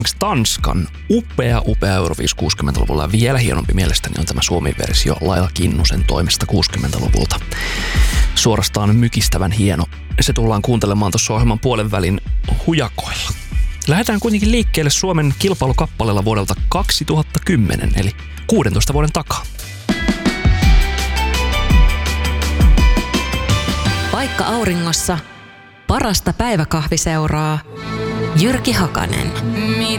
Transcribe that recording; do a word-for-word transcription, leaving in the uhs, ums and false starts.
Tanskan upea, upea Euroviisu kuusikymmentäluvulla ja vielä hienompi mielestäni on tämä Suomi-versio Laila Kinnusen toimesta kuusikymmentäluvulta. Suorastaan mykistävän hieno. Se tullaan kuuntelemaan tuossa ohjelman puolen välin hujakoilla. Lähdetään kuitenkin liikkeelle Suomen kilpailukappaleella vuodelta kaksituhattakymmenen, eli kuudentoista vuoden takaa. Paikka auringossa, parasta päiväkahviseuraa, Jyrki Hakanen.